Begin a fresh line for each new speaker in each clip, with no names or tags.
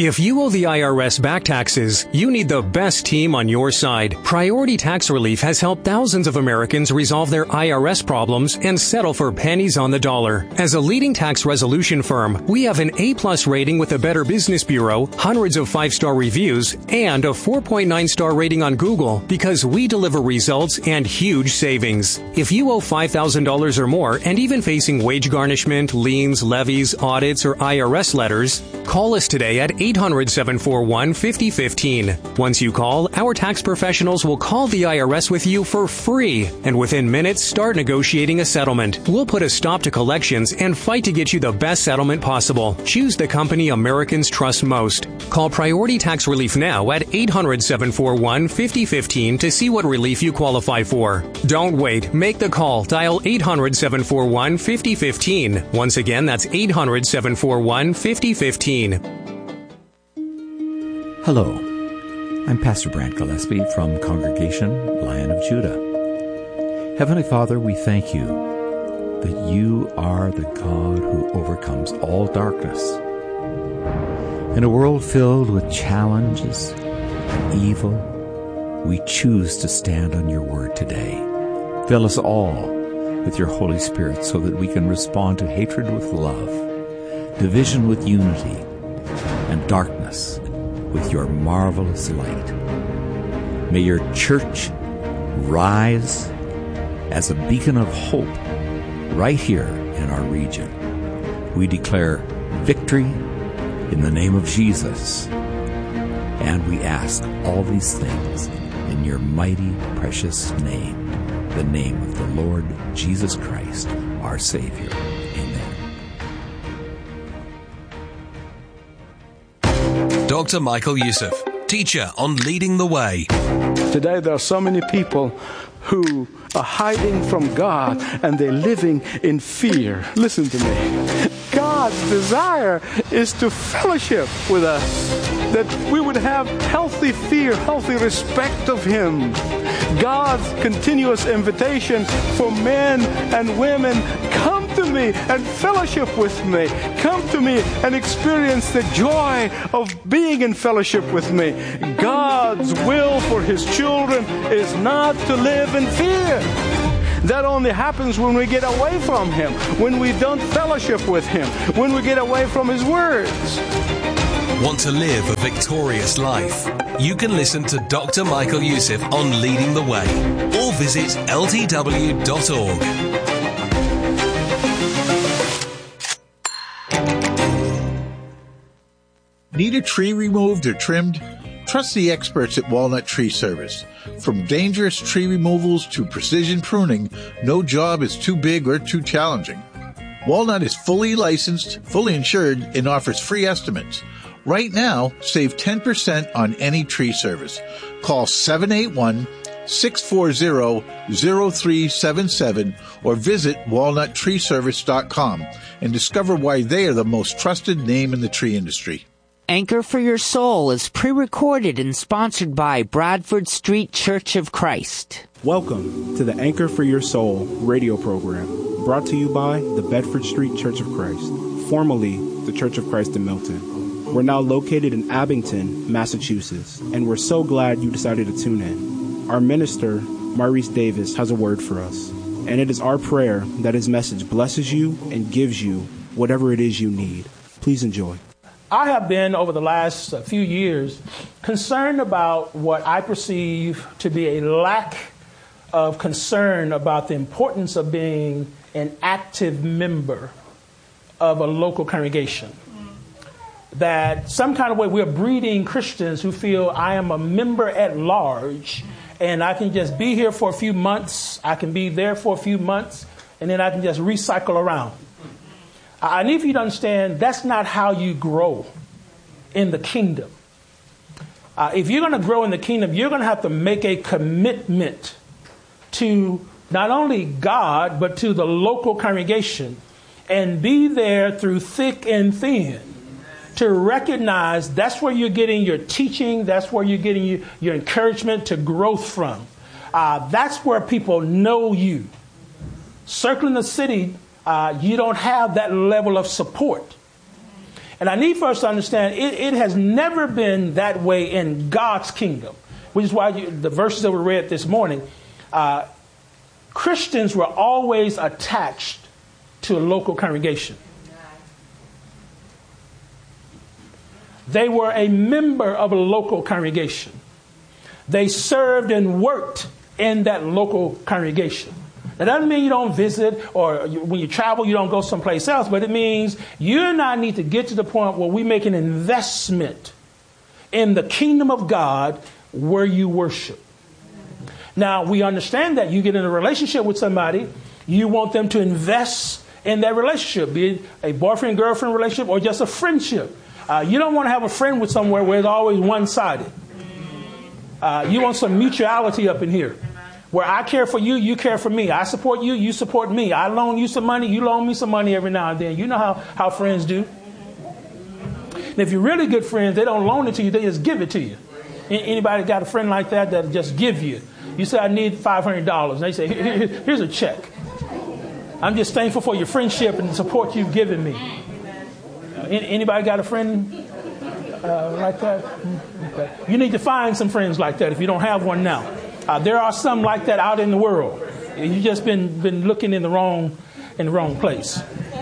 If you owe the IRS back taxes, you need the best team on your side. Priority Tax Relief has helped thousands of Americans resolve their IRS problems and settle for pennies on the dollar. As a leading tax resolution firm, we have an A+ rating with the Better Business Bureau, hundreds of 5-star reviews, and a 4.9-star rating on Google because we deliver results and huge savings. If you owe $5,000 or more and even facing wage garnishment, liens, levies, audits, or IRS letters, call us today at 800-741-5015. Once you call, our tax professionals will call the IRS with you for free, and within minutes start negotiating a settlement. We'll put a stop to collections and fight to get you the best settlement possible. Choose the company Americans trust most. Call Priority Tax Relief now at 800-741-5015 to see what relief you qualify for. Don't wait. Make the call. Dial 800-741-5015. Once again, that's 800-741-5015.
Hello, I'm Pastor Brant Gillespie from Congregation Lion of Judah. Heavenly Father, we thank you that you are the God who overcomes all darkness. In a world filled with challenges and evil, we choose to stand on your word today. Fill us all with your Holy Spirit so that we can respond to hatred with love, division with unity, and darkness with your marvelous light. May your church rise as a beacon of hope right here in our region. We declare victory in the name of Jesus, and we ask all these things in your mighty, precious name, the name of the Lord Jesus Christ, our Savior.
Dr. Michael Youssef, teacher on Leading the Way.
Today there are so many people who are hiding from God and they're living in fear. Listen to me. God's desire is to fellowship with us, that we would have healthy fear, healthy respect of Him. God's continuous invitation for men and women, come to me and fellowship with me. Come to me and experience the joy of being in fellowship with me. God's will for His children is not to live in fear. That only happens when we get away from Him, when we don't fellowship with Him, when we get away from His words.
Want to live a victorious life? You can listen to Dr. Michael Youssef on Leading the Way or visit ltw.org.
Need a tree removed or trimmed? Trust the experts at Walnut Tree Service. From dangerous tree removals to precision pruning, no job is too big or too challenging. Walnut is fully licensed, fully insured, and offers free estimates. Right now, save 10% on any tree service. Call 781-640-0377 or visit walnuttreeservice.com and discover why they are the most trusted name in the tree industry.
Anchor for Your Soul is pre-recorded and sponsored by Bradford Street Church of Christ.
Welcome to the Anchor for Your Soul radio program, brought to you by the Bedford Street Church of Christ, formerly the Church of Christ in Milton. We're now located in Abington, Massachusetts, and we're so glad you decided to tune in. Our minister, Maurice Davis, has a word for us, and it is our prayer that his message blesses you and gives you whatever it is you need. Please enjoy.
I have been, over the last few years, concerned about what I perceive to be a lack of concern about the importance of being an active member of a local congregation. That some kind of way we're breeding Christians who feel I am a member at large and I can just be here for a few months, I can be there for a few months, and then I can just recycle around. I need for you to understand that's not how you grow in the kingdom. If you're going to grow in the kingdom, you're going to have to make a commitment to not only God, but to the local congregation and be there through thick and thin to recognize that's where you're getting your teaching, that's where you're getting your encouragement to growth from. That's where people know you. Circling the city, you don't have that level of support. And I need for us to understand it has never been that way in God's kingdom, which is why the verses that we read this morning, Christians were always attached to a local congregation. They were a member of a local congregation. They served and worked in that local congregation. That doesn't mean you don't visit, or when you travel, you don't go someplace else, but it means you and I need to get to the point where we make an investment in the kingdom of God where you worship. Now, we understand that you get in a relationship with somebody, you want them to invest in that relationship, be it a boyfriend-girlfriend relationship or just a friendship. You don't want to have a friend with somewhere where it's always one-sided. You want some mutuality up in here, where I care for you, you care for me. I support you, you support me. I loan you some money, you loan me some money every now and then. You know how friends do. And if you're really good friends, they don't loan it to you, they just give it to you. Anybody got a friend like that that'll just give you? You say, I need $500. And they say, here's a check. I'm just thankful for your friendship and the support you've given me. Anybody got a friend like that? Okay. You need to find some friends like that if you don't have one now. There are some like that out in the world. You've just been looking in the wrong place.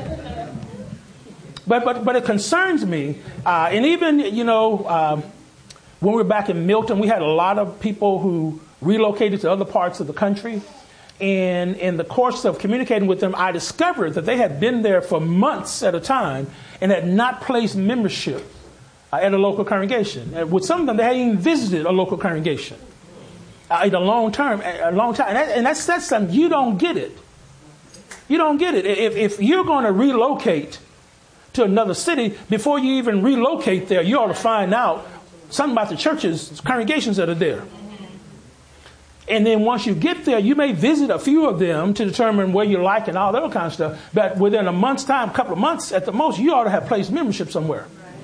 But it concerns me. And even, when we were back in Milton, we had a lot of people who relocated to other parts of the country. And in the course of communicating with them, I discovered that they had been there for months at a time and had not placed membership at a local congregation. And with some of them, they hadn't even visited a local congregation in a long time. And that's something, you don't get it. You don't get it. If you're going to relocate to another city, before you even relocate there, you ought to find out something about the churches, congregations that are there. And then once you get there, you may visit a few of them to determine where you like and all that kind of stuff. But within a month's time, a couple of months at the most, you ought to have placed membership somewhere.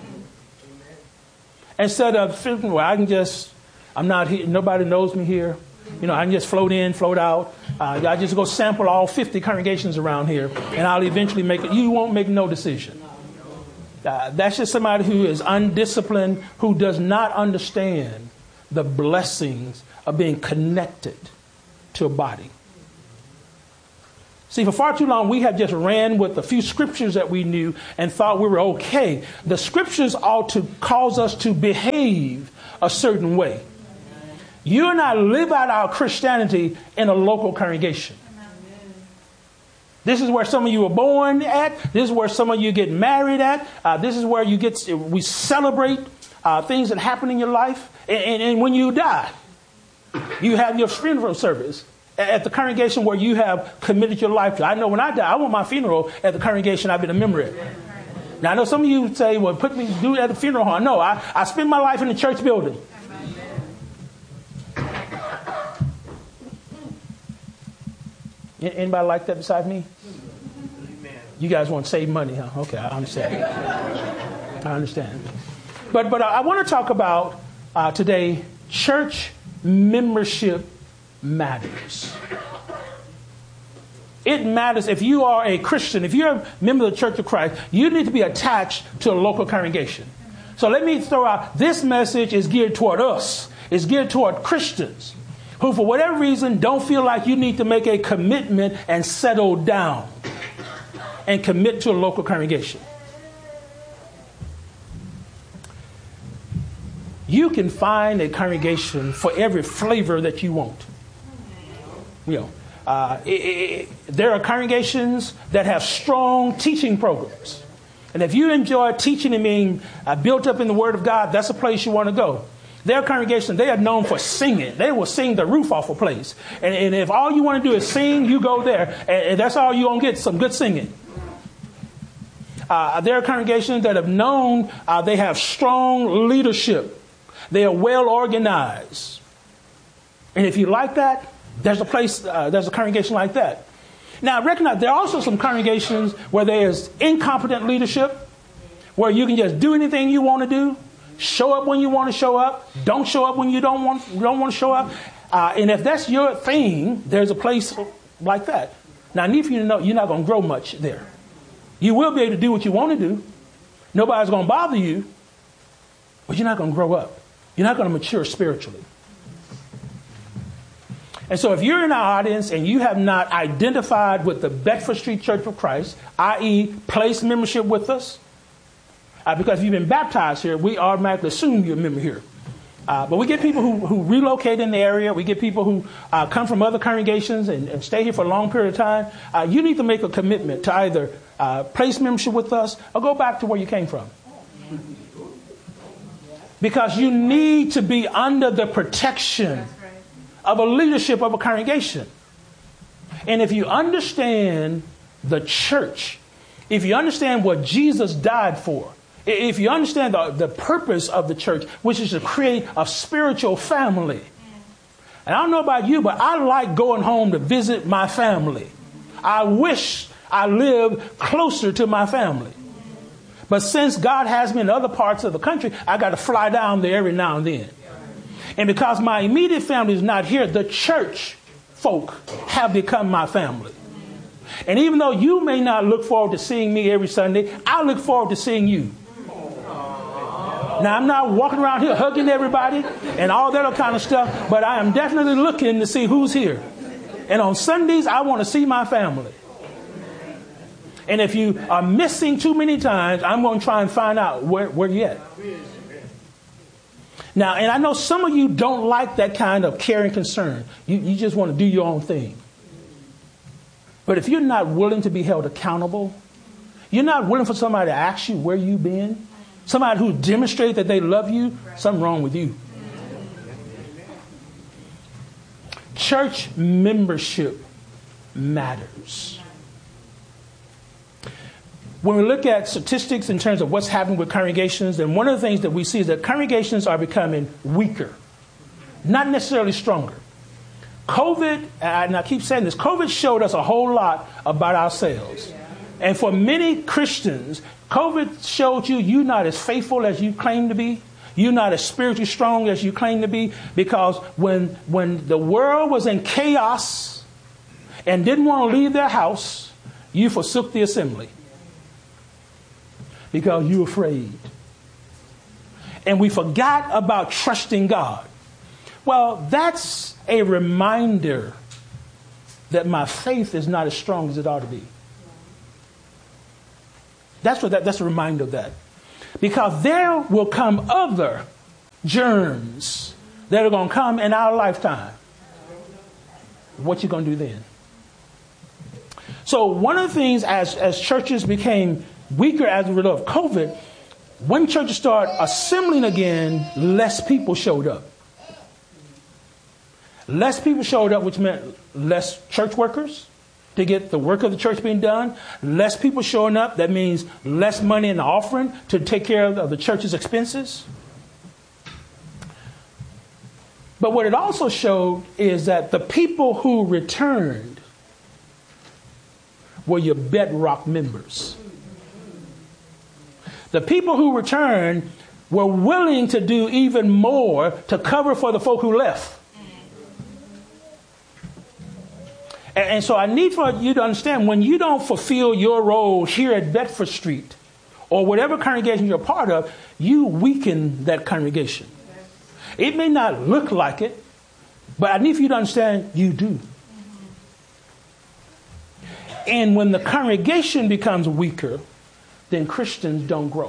Instead of thinking, well, I'm not here, nobody knows me here. I can just float in, float out. I just go sample all 50 congregations around here, and I'll eventually make it. You won't make no decision. That's just somebody who is undisciplined, who does not understand the blessings of being connected to a body. See, for far too long, we have just ran with the few scriptures that we knew and thought we were okay. The scriptures ought to cause us to behave a certain way. You and I live out our Christianity in a local congregation. This is where some of you were born at. This is where some of you get married at. This is where we celebrate things that happen in your life. And when you die, you have your funeral service at the congregation where you have committed your life to. I know when I die, I want my funeral at the congregation I've been a member at. Now, I know some of you say, well, do it at the funeral home. No, I spend my life in the church building. Anybody like that besides me? You guys want to save money, huh? Okay, I understand. But I want to talk about today, church membership matters. It matters. If you are a Christian, if you're a member of the Church of Christ, you need to be attached to a local congregation. So let me throw out, this message is geared toward us. It's geared toward Christians who, for whatever reason, don't feel like you need to make a commitment and settle down and commit to a local congregation. You can find a congregation for every flavor that you want. There are congregations that have strong teaching programs. And if you enjoy teaching and being built up in the Word of God, that's a place you want to go. Their congregation, they are known for singing. They will sing the roof off a place. And if all you want to do is sing, you go there. And that's all you're going to get, some good singing. There are congregations that have known they have strong leadership. They are well organized. And if you like that, there's a congregation like that. Now, recognize there are also some congregations where there's incompetent leadership, where you can just do anything you want to do, show up when you want to show up, don't show up when you don't want to show up. And if that's your thing, there's a place like that. Now, I need for you to know you're not going to grow much there. You will be able to do what you want to do. Nobody's going to bother you, but you're not going to grow up. You're not going to mature spiritually. And so if you're in our audience and you have not identified with the Bedford Street Church of Christ, i.e. place membership with us, because if you've been baptized here, we automatically assume you're a member here. But we get people who relocate in the area. We get people who come from other congregations and stay here for a long period of time. You need to make a commitment to either place membership with us or go back to where you came from. Because you need to be under the protection of a leadership of a congregation. And if you understand the church, if you understand what Jesus died for, if you understand the purpose of the church, which is to create a spiritual family. And I don't know about you, but I like going home to visit my family. I wish I lived closer to my family. But since God has me in other parts of the country, I got to fly down there every now and then. And because my immediate family is not here, the church folk have become my family. And even though you may not look forward to seeing me every Sunday, I look forward to seeing you. Now, I'm not walking around here hugging everybody and all that kind of stuff, but I am definitely looking to see who's here. And on Sundays, I want to see my family. And if you are missing too many times, I'm going to try and find out where you're at. Now, and I know some of you don't like that kind of care and concern. You just want to do your own thing. But if you're not willing to be held accountable, you're not willing for somebody to ask you where you've been, somebody who demonstrates that they love you, something wrong with you. Church membership matters. When we look at statistics in terms of what's happening with congregations, then one of the things that we see is that congregations are becoming weaker, not necessarily stronger. COVID, and I keep saying this, COVID showed us a whole lot about ourselves. And for many Christians, COVID showed you're not as faithful as you claim to be. You're not as spiritually strong as you claim to be. Because when the world was in chaos and didn't want to leave their house, you forsook the assembly. Because you're afraid. And we forgot about trusting God. Well, that's a reminder that my faith is not as strong as it ought to be. That's a reminder of that. Because there will come other germs that are going to come in our lifetime. What you going to do then? So one of the things as churches became weaker as a result of COVID, when churches started assembling again, less people showed up. Less people showed up, which meant less church workers to get the work of the church being done. Less people showing up. That means less money in the offering to take care of the church's expenses. But what it also showed is that the people who returned were your bedrock members. The people who returned were willing to do even more to cover for the folk who left. And so I need for you to understand, when you don't fulfill your role here at Bedford Street or whatever congregation you're a part of, you weaken that congregation. It may not look like it, but I need for you to understand you do. And when the congregation becomes weaker, then Christians don't grow.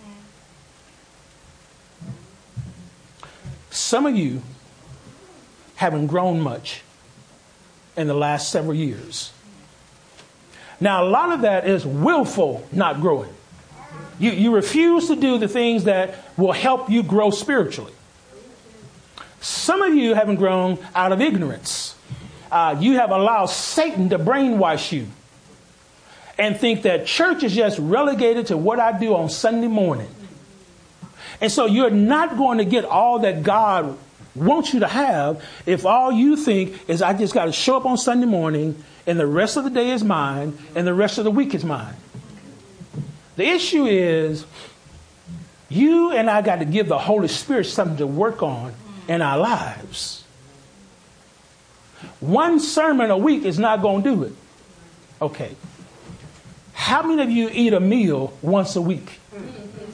Some of you haven't grown much in the last several years. Now, a lot of that is willful not growing. You refuse to do the things that will help you grow spiritually. Some of you haven't grown out of ignorance. You have allowed Satan to brainwash you and think that church is just relegated to what I do on Sunday morning. And so you're not going to get all that God wants you to have if all you think is I just got to show up on Sunday morning and the rest of the day is mine and the rest of the week is mine. The issue is you and I got to give the Holy Spirit something to work on in our lives. One sermon a week is not going to do it. Okay. How many of you eat a meal once a week?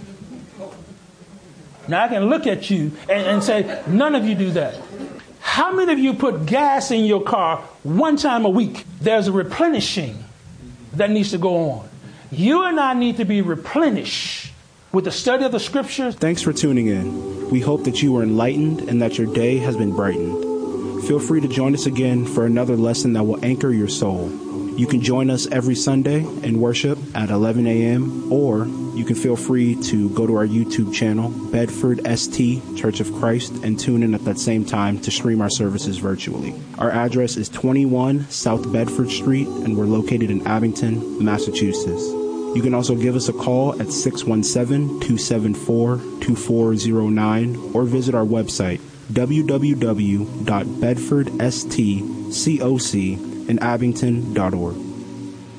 Now I can look at you and say, none of you do that. How many of you put gas in your car one time a week? There's a replenishing that needs to go on. You and I need to be replenished with the study of the scriptures.
Thanks for tuning in. We hope that you were enlightened and that your day has been brightened. Feel free to join us again for another lesson that will anchor your soul. You can join us every Sunday in worship at 11 a.m. or you can feel free to go to our YouTube channel, Bedford St. Church of Christ, and tune in at that same time to stream our services virtually. Our address is 21 South Bedford Street, and we're located in Abington, Massachusetts. You can also give us a call at 617-274-2409 or visit our website, www.bedfordstcocinabington.org.